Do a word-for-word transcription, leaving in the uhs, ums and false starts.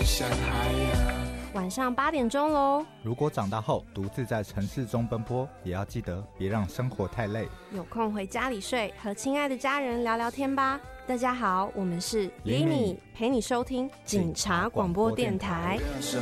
像海洋。 晚上八点钟喽。 如果长大后独自在城市中奔波，也要记得别让生活太累。 有空回家里睡，和亲爱的家人聊聊天吧。大家好，我们是 Lini， 陪你收听警察广播电台。 生